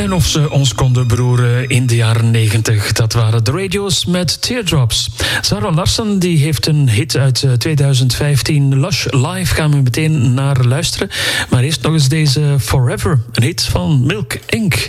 En of ze ons konden beroeren in de jaren 90. Dat waren de Radio's met Teardrops. Sarah Larsson die heeft een hit uit 2015. Lush Live gaan we meteen naar luisteren. Maar eerst nog eens deze Forever. Een hit van Milk Inc.